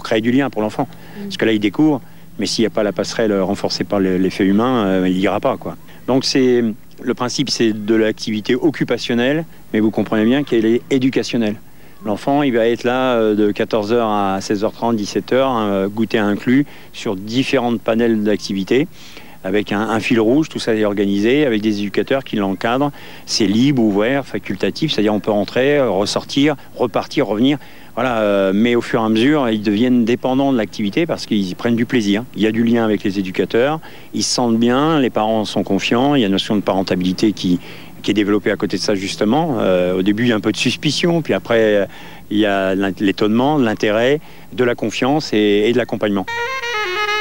créer du lien pour l'enfant. Parce que là, il découvre, mais s'il n'y a pas la passerelle renforcée par l'effet humain, il n'ira pas, quoi. Donc le principe, c'est de l'activité occupationnelle, mais vous comprenez bien qu'elle est éducationnelle. L'enfant, il va être là de 14h à 16h30, 17h, goûter inclus, sur différentes panels d'activités, avec un fil rouge, tout ça est organisé, avec des éducateurs qui l'encadrent. C'est libre, ouvert, facultatif, c'est-à-dire on peut rentrer, ressortir, repartir, revenir. Voilà, mais au fur et à mesure, ils deviennent dépendants de l'activité parce qu'ils y prennent du plaisir. Il y a du lien avec les éducateurs, ils se sentent bien, les parents sont confiants, il y a une notion de parentalité qui est développée à côté de ça justement. Au début, il y a un peu de suspicion, puis après, il y a l'étonnement, l'intérêt, de la confiance et de l'accompagnement.